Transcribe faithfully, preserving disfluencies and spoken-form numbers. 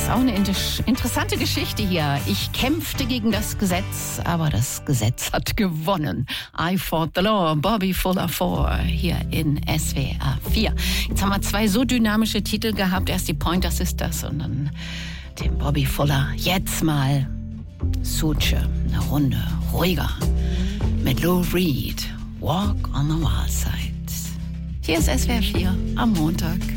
ist auch eine interessante Geschichte hier. Ich kämpfte gegen das Gesetz, aber das Gesetz hat gewonnen. I fought the law, Bobby Fuller vier, hier in S W R vier. Jetzt haben wir zwei so dynamische Titel gehabt. Erst die Pointer Sisters und dann den Bobby Fuller. Jetzt mal Suche, eine Runde ruhiger. Mit Lou Reed, Walk on the Wild Side. Hier ist S W R vier am Montag.